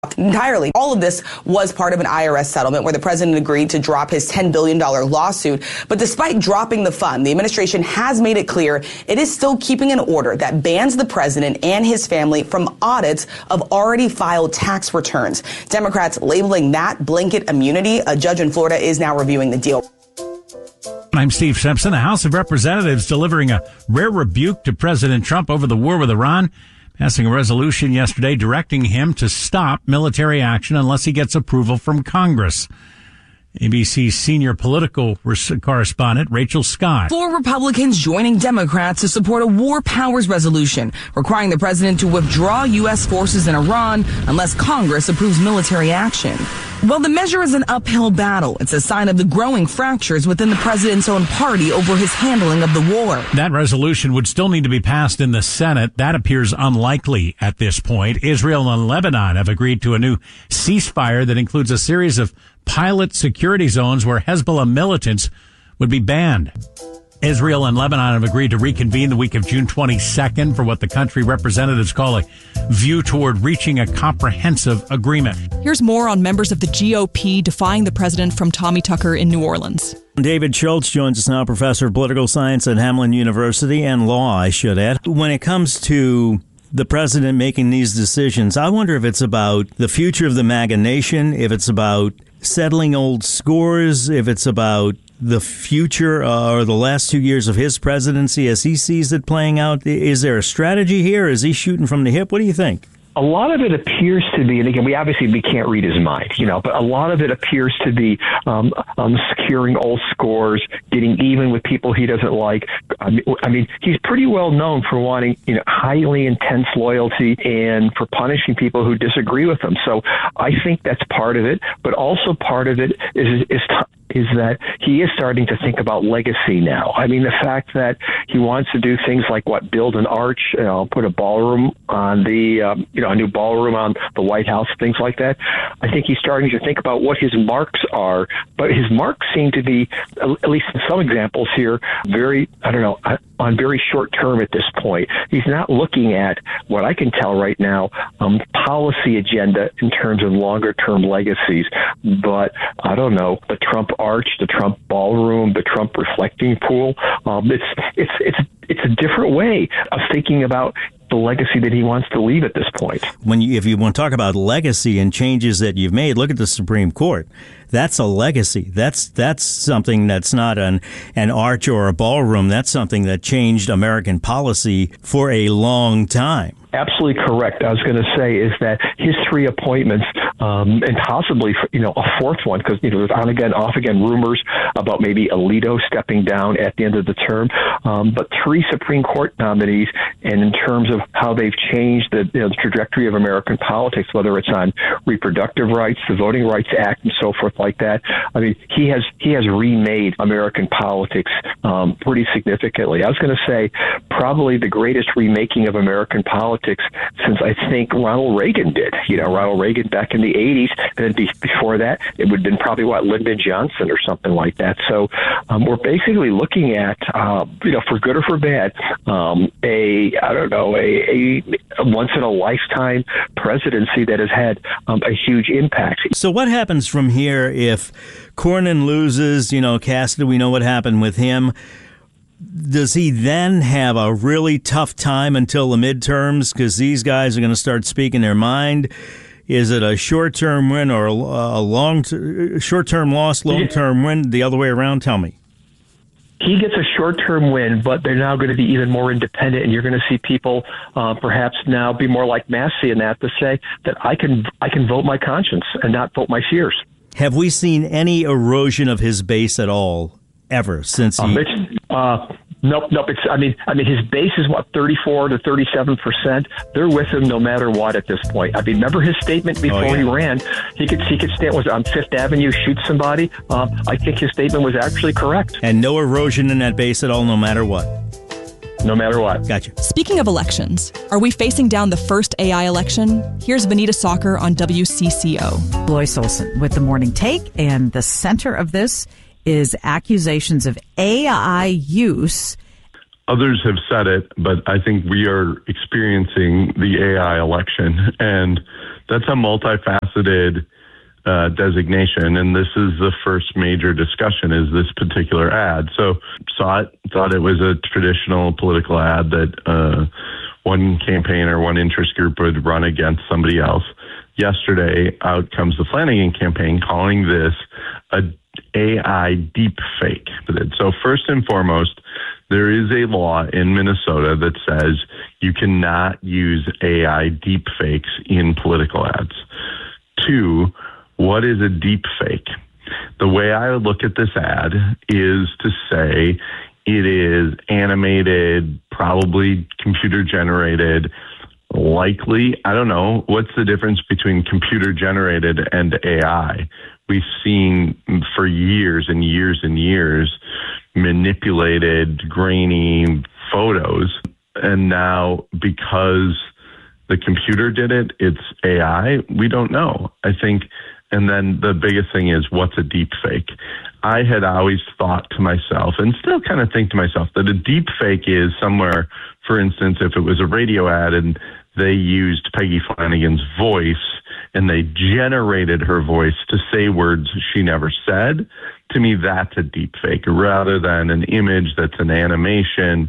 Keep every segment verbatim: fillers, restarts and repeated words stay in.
entirely. All of this was part of an I R S settlement where the president agreed to drop his ten billion dollars lawsuit. But despite dropping the fund, the administration has made it clear it is still keeping an order that bans the president and his family from audits of already filed tax returns. Democrats labeling that blanket immunity. A judge in Florida is now reviewing the deal. I'm Steve Simpson. The House of Representatives delivering a rare rebuke to President Trump over the war with Iran, passing a resolution yesterday directing him to stop military action unless he gets approval from Congress. A B C's senior political correspondent, Rachel Scott. Four Republicans joining Democrats to support a war powers resolution requiring the president to withdraw U S forces in Iran unless Congress approves military action. While the measure is an uphill battle, it's a sign of the growing fractures within the president's own party over his handling of the war. That resolution would still need to be passed in the Senate. That appears unlikely at this point. Israel and Lebanon have agreed to a new ceasefire that includes a series of pilot security zones where Hezbollah militants would be banned. Israel and Lebanon have agreed to reconvene the week of June twenty-second for what the country representatives call a view toward reaching a comprehensive agreement. Here's more on members of the G O P defying the president from Tommy Tucker in New Orleans. David Schultz joins us now, professor of political science at Hamline University and law, I should add. When it comes to the president making these decisions, I wonder if it's about the future of the MAGA nation, if it's about settling old scores, if it's about the future uh, or the last two years of his presidency as he sees it playing out. Is there a strategy here? Is he shooting from the hip? What do you think? A lot of it appears to be, and again, we obviously we can't read his mind, you know, but a lot of it appears to be um, um, securing old scores, getting even with people he doesn't like. I mean, I mean, he's pretty well known for wanting, you know, highly intense loyalty and for punishing people who disagree with him. So I think that's part of it, but also part of it is is. T- is that he is starting to think about legacy now. I mean, the fact that he wants to do things like, what, build an arch, you know, put a ballroom on the, um, you know, a new ballroom on the White House, things like that. I think he's starting to think about what his marks are, but his marks seem to be, at least in some examples here, very, I don't know, on very short term at this point. He's not looking at what I can tell right now, um, policy agenda in terms of longer term legacies. But I don't know, the Trump arch, the Trump ballroom, the Trump reflecting pool. Um, it's it's it's it's a different way of thinking about the legacy that he wants to leave at this point. When you, if you want to talk about legacy and changes that you've made, look at the Supreme Court. That's a legacy. That's that's something that's not an an arch or a ballroom. That's something that changed American policy for a long time. Absolutely correct. I was going to say is that his three appointments, um, and possibly, you know, a fourth one, because, you know, there's on again, off again rumors about maybe Alito stepping down at the end of the term. Um, but three Supreme Court nominees, and in terms of how they've changed the, you know, the trajectory of American politics, whether it's on reproductive rights, the Voting Rights Act, and so forth like that. I mean, he has he has remade American politics um, pretty significantly. I was going to say probably the greatest remaking of American politics since I think Ronald Reagan did. You know, Ronald Reagan back in the eighties, and then be, before that, it would have been probably, what, Lyndon Johnson or something like that. So um, we're basically looking at, uh, you know, for good or for bad, um, a, I don't know, a, a once-in-a-lifetime presidency that has had um, a huge impact. So what happens from here if Cornyn loses? You know, Cassidy, we know what happened with him. Does he then have a really tough time until the midterms because these guys are going to start speaking their mind? Is it a short-term win or a, a long, short-term loss, long-term win? The other way around? Tell me. He gets a short-term win, but they're now going to be even more independent, and you're going to see people uh, perhaps now be more like Massey in that to say that I can I can vote my conscience and not vote my fears. Have we seen any erosion of his base at all? Ever since he... Um, it's, uh, nope, nope. It's, I mean, I mean, his base is what, thirty-four to thirty-seven percent. They're with him no matter what at this point. I mean, remember his statement before oh, yeah. he ran? He could, he could stand was on Fifth Avenue, shoot somebody. Uh, I think his statement was actually correct. And no erosion in that base at all, no matter what. No matter what. Gotcha. Speaking of elections, are we facing down the first A I election? Here's Vanita Socker on W C C O. Lois Olson with the Morning Take, and the center of this is accusations of A I use. Others have said it, but I think we are experiencing the A I election. And that's a multifaceted uh, designation, and this is the first major discussion is this particular ad. So saw it, thought it was a traditional political ad that uh, one campaign or one interest group would run against somebody else. Yesterday, out comes the Flanagan campaign calling this a A I deep fake. So first and foremost, there is a law in Minnesota that says you cannot use A I deep fakes in political ads. Two, what is a deep fake? The way I would look at this ad is to say it is animated, probably computer generated, likely, I don't know, what's the difference between computer generated and A I? We've seen for years and years and years manipulated, grainy photos. And now because the computer did it, it's A I. We don't know. I think, and then the biggest thing is, what's a deep fake? I had always thought to myself, and still kind of think to myself, that a deep fake is somewhere, for instance, if it was a radio ad and they used Peggy Flanagan's voice and they generated her voice to say words she never said, to me, that's a deep fake, rather than an image that's an animation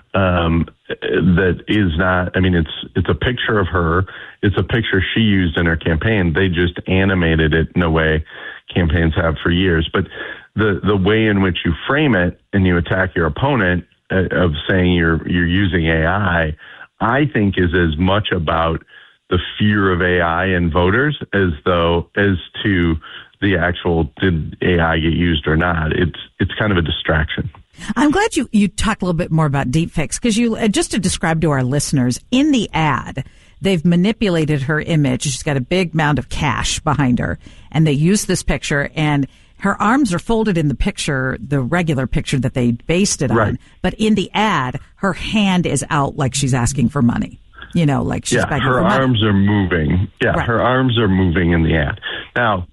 um, that is not, I mean, it's it's a picture of her. It's a picture she used in her campaign. They just animated it in a way campaigns have for years. But the, the way in which you frame it and you attack your opponent uh, of saying you're you're using A I, I think is as much about the fear of A I in voters as though as to the actual, did A I get used or not. It's it's kind of a distraction. I'm glad you, you talked a little bit more about deepfakes, because you, uh, just to describe to our listeners, in the ad, they've manipulated her image. She's got a big mound of cash behind her, and they use this picture, and her arms are folded in the picture, the regular picture that they based it on. Right. But in the ad, her hand is out like she's asking for money. You know, like she's yeah, begging her for money. arms are moving. Yeah, Right. her arms are moving in the ad. Now,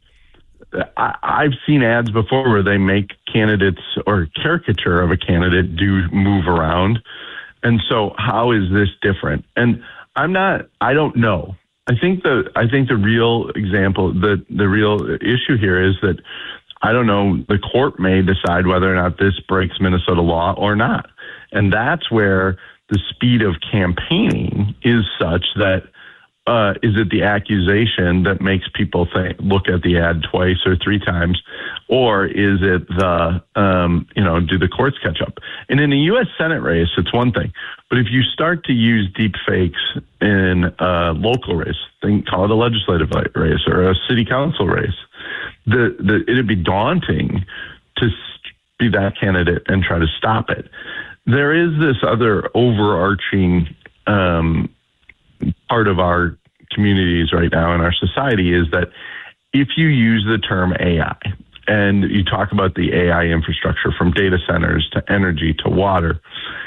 I, I've seen ads before where they make candidates or caricature of a candidate do move around. And so how is this different? And I'm not, I don't know. I think the, I think the real example, the, the real issue here is that, I don't know, the court may decide whether or not this breaks Minnesota law or not. And that's where the speed of campaigning is such that, uh, is it the accusation that makes people think, look at the ad twice or three times, or is it the, um, you know, do the courts catch up? And in a U S Senate race, it's one thing. But if you start to use deep fakes in a local race, think, call it a legislative race or a city council race, the, the it'd be daunting to be that candidate and try to stop it. There is this other overarching um, part of our communities right now in our society is that if you use the term A I and you talk about the A I infrastructure from data centers to energy to water,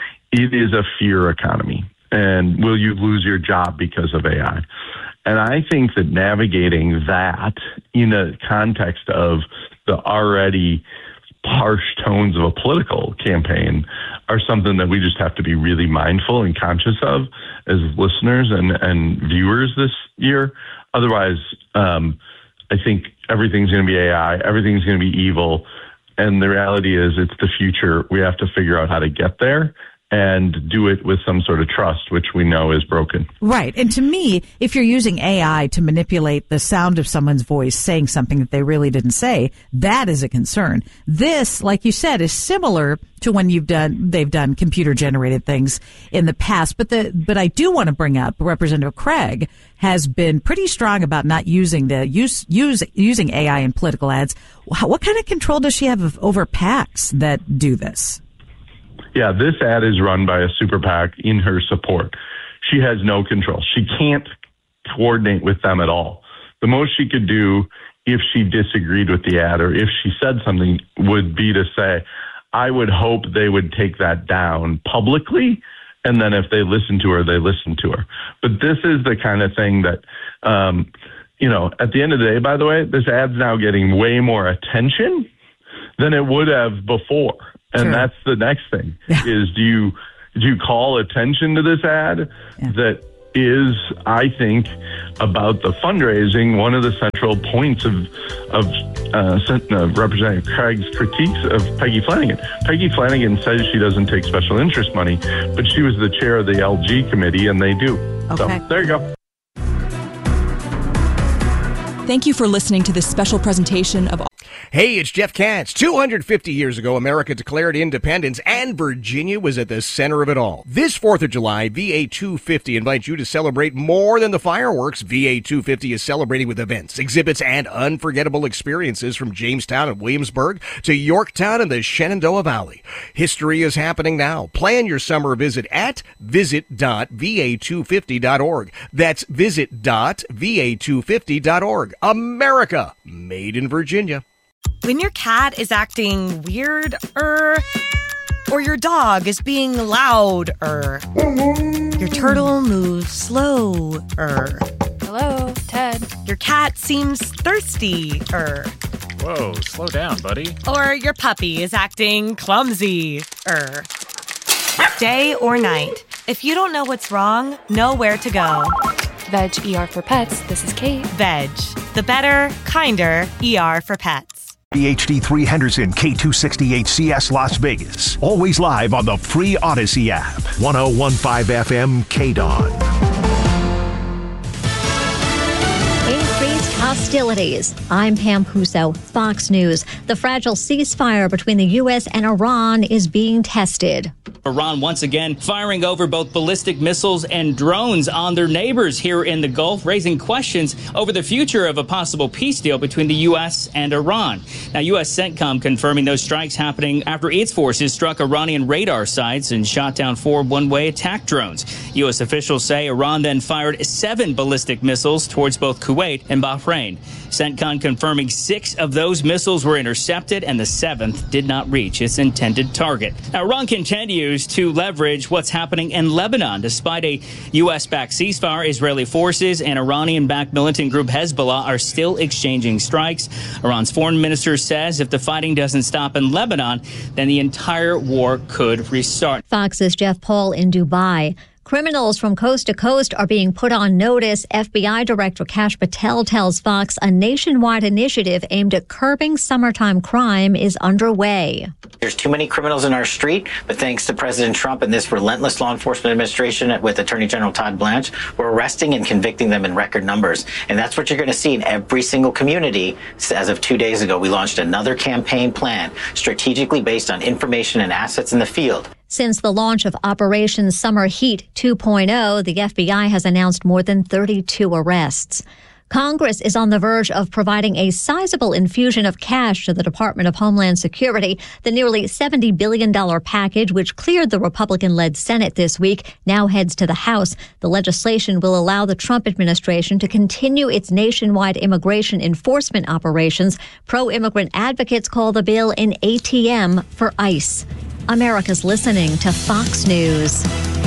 it is a fear economy. And will you lose your job because of A I? And I think that navigating that in a context of the already harsh tones of a political campaign are something that we just have to be really mindful and conscious of as listeners and, and viewers this year. Otherwise, um, I think everything's going to be A I, everything's going to be evil. And the reality is it's the future. We have to figure out how to get there and do it with some sort of trust, which we know is broken. Right. And to me, if you're using A I to manipulate the sound of someone's voice saying something that they really didn't say, that is a concern. This, like you said, is similar to when you've done, they've done computer generated things in the past. But the, but I do want to bring up Representative Craig has been pretty strong about not using the use, use, using A I in political ads. What kind of control does she have over PACs that do this? Yeah, this ad is run by a super PAC in her support. She has no control. She can't coordinate with them at all. The most she could do if she disagreed with the ad or if she said something would be to say, I would hope they would take that down publicly. And then if they listen to her, they listen to her. But this is the kind of thing that, um, you know, at the end of the day, by the way, this ad's now getting way more attention than it would have before. And Sure. that's the next thing Yeah. is do you do you call attention to this ad Yeah. that is, I think, about the fundraising. One of the central points of of uh, uh, Representative Craig's critiques of Peggy Flanagan. Peggy Flanagan says she doesn't take special interest money, but she was the chair of the L G committee, and they do. Okay. So there you go. Thank you for listening to this special presentation of... Hey, it's Jeff Katz. two hundred fifty years ago, America declared independence, and Virginia was at the center of it all. This fourth of July, V A two fifty invites you to celebrate more than the fireworks. V A two fifty is celebrating with events, exhibits, and unforgettable experiences from Jamestown and Williamsburg to Yorktown and the Shenandoah Valley. History is happening now. Plan your summer visit at visit dot v a two fifty dot org. That's visit dot v a two fifty dot org. America, made in Virginia. When your cat is acting weird-er, or your dog is being loud-er, your turtle moves slow-er. Hello, Ted. Your cat seems thirsty-er. Whoa, slow down, buddy. Or your puppy is acting clumsy-er. Day or night, if you don't know what's wrong, know where to go. Veg E R for Pets, this is Kate. Veg, the better, kinder E R for pets. B H D three Henderson, K two sixty-eight C S Las Vegas. Always live on the free Odyssey app. one oh one point five F M K D O N. Increased hostilities. I'm Pam Puso, Fox News. The fragile ceasefire between the U S and Iran is being tested. Iran once again firing over both ballistic missiles and drones on their neighbors here in the Gulf, raising questions over the future of a possible peace deal between the U S and Iran. Now, U S CENTCOM confirming those strikes happening after its forces struck Iranian radar sites and shot down four one-way attack drones. U S officials say Iran then fired seven ballistic missiles towards both Kuwait and Bahrain. CENTCOM confirming six of those missiles were intercepted and the seventh did not reach its intended target. Now, Iran continues to leverage what's happening in Lebanon. Despite a U S-backed ceasefire, Israeli forces and Iranian-backed militant group Hezbollah are still exchanging strikes. Iran's foreign minister says if the fighting doesn't stop in Lebanon, then the entire war could restart. Fox's Jeff Paul in Dubai. Criminals from coast to coast are being put on notice. F B I Director Kash Patel tells Fox a nationwide initiative aimed at curbing summertime crime is underway. There's too many criminals in our street, but thanks to President Trump and this relentless law enforcement administration with Attorney General Todd Blanche, we're arresting and convicting them in record numbers. And that's what you're going to see in every single community. As of two days ago, we launched another campaign plan strategically based on information and assets in the field. Since the launch of Operation Summer Heat two point oh, the F B I has announced more than thirty-two arrests. Congress is on the verge of providing a sizable infusion of cash to the Department of Homeland Security. The nearly seventy billion dollars package, which cleared the Republican-led Senate this week, now heads to the House. The legislation will allow the Trump administration to continue its nationwide immigration enforcement operations. Pro-immigrant advocates call the bill an A T M for ICE. America's listening to Fox News.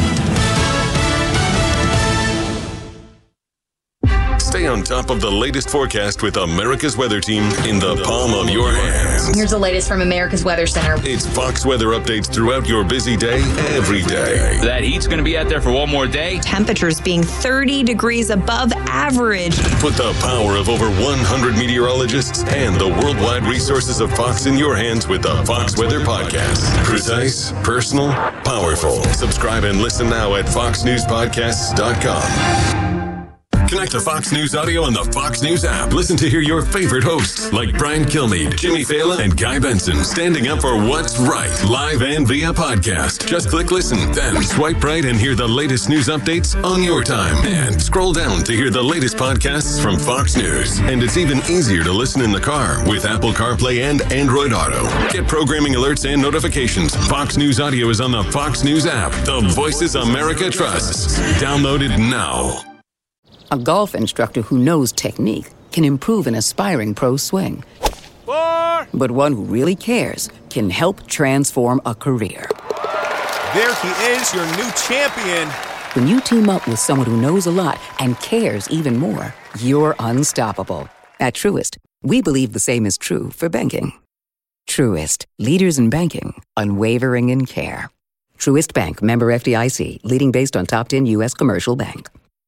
Stay on top of the latest forecast with America's Weather Team in the palm of your hands. Here's the latest from America's Weather Center. It's Fox weather updates throughout your busy day, every day. That heat's going to be out there for one more day. Temperatures being thirty degrees above average. Put the power of over one hundred meteorologists and the worldwide resources of Fox in your hands with the Fox Weather Podcast. Precise, personal, powerful. Subscribe and listen now at fox news podcasts dot com. Connect to Fox News Audio on the Fox News app. Listen to hear your favorite hosts like Brian Kilmeade, Jimmy Fallon, and Guy Benson standing up for what's right, live and via podcast. Just click listen, then swipe right and hear the latest news updates on your time. And scroll down to hear the latest podcasts from Fox News. And it's even easier to listen in the car with Apple CarPlay and Android Auto. Get programming alerts and notifications. Fox News Audio is on the Fox News app. The voices America trusts. Download it now. A golf instructor who knows technique can improve an aspiring pro's swing. Four. But one who really cares can help transform a career. There he is, your new champion. When you team up with someone who knows a lot and cares even more, you're unstoppable. At Truist, we believe the same is true for banking. Truist, leaders in banking, unwavering in care. Truist Bank, member F D I C, leading based on top ten U S commercial bank.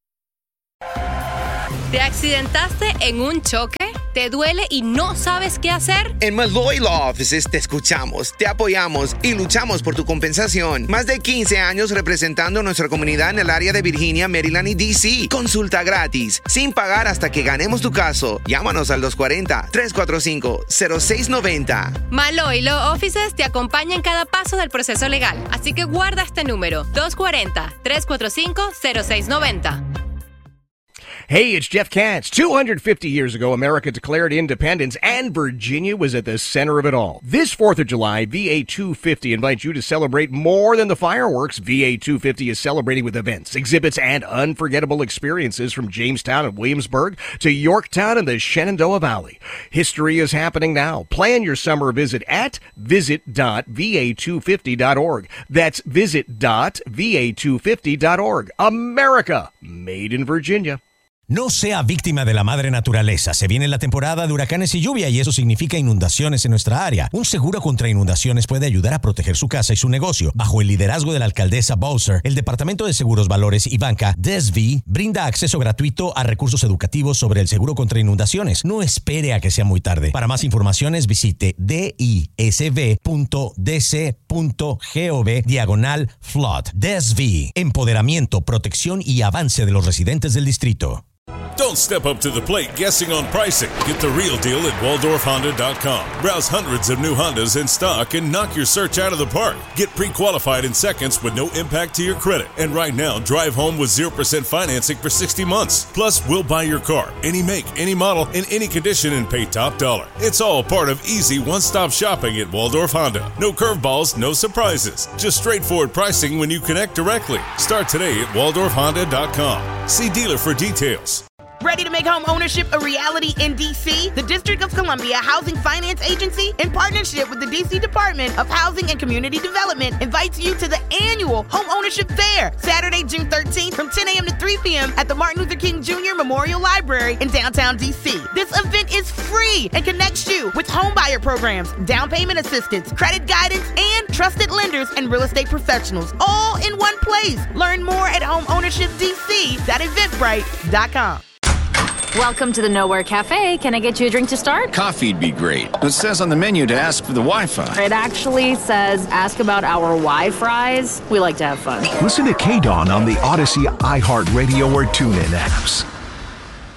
¿Te accidentaste en un choque? ¿Te duele y no sabes qué hacer? En Malloy Law Offices te escuchamos, te apoyamos y luchamos por tu compensación. Más de quince años representando a nuestra comunidad en el área de Virginia, Maryland y D C. Consulta gratis, sin pagar hasta que ganemos tu caso. Llámanos al dos cuatro cero, tres cuatro cinco, cero seis nueve cero. Malloy Law Offices te acompaña en cada paso del proceso legal. Así que guarda este número, dos cuatro cero, tres cuatro cinco, cero seis nueve cero. Hey, it's Jeff Katz. two hundred fifty years ago, America declared independence, and Virginia was at the center of it all. This fourth of July, V A two fifty invites you to celebrate more than the fireworks. V A two fifty is celebrating with events, exhibits, and unforgettable experiences from Jamestown and Williamsburg to Yorktown and the Shenandoah Valley. History is happening now. Plan your summer visit at visit dot v a two fifty dot org. That's visit dot v a two fifty dot org. America, made in Virginia. No sea víctima de la madre naturaleza. Se viene la temporada de huracanes y lluvia y eso significa inundaciones en nuestra área. Un seguro contra inundaciones puede ayudar a proteger su casa y su negocio. Bajo el liderazgo de la alcaldesa Bowser, el Departamento de Seguros, Valores y Banca, D S V, brinda acceso gratuito a recursos educativos sobre el seguro contra inundaciones. No espere a que sea muy tarde. Para más informaciones visite disv punto d c punto gov diagonal flood. D S V, empoderamiento, protección y avance de los residentes del distrito. Don't step up to the plate guessing on pricing. Get the real deal at waldorf honda dot com. Browse hundreds of new Hondas in stock and knock your search out of the park. Get pre-qualified in seconds with no impact to your credit. And right now, drive home with zero percent financing for sixty months. Plus, we'll buy your car, any make, any model, in any condition and pay top dollar. It's all part of easy one-stop shopping at Waldorf Honda. No curveballs, no surprises. Just straightforward pricing when you connect directly. Start today at waldorf honda dot com. See dealer for details. Ready to make home ownership a reality in D C? The District of Columbia Housing Finance Agency, in partnership with the D C Department of Housing and Community Development, invites you to the annual Home Ownership Fair, Saturday, June thirteenth from ten a.m. to three p.m. at the Martin Luther King Junior Memorial Library in downtown D C. This event is free and connects you with home buyer programs, down payment assistance, credit guidance, and trusted lenders and real estate professionals, all in one place. Learn more at home ownership d c dot eventbrite dot com. Welcome to the Nowhere Cafe. Can I get you a drink to start? Coffee'd be great. It says on the menu to ask for the Wi-Fi. It actually says ask about our Wi-Fries. We like to have fun. Listen to K-Dawn on the Odyssey, iHeartRadio, or TuneIn apps.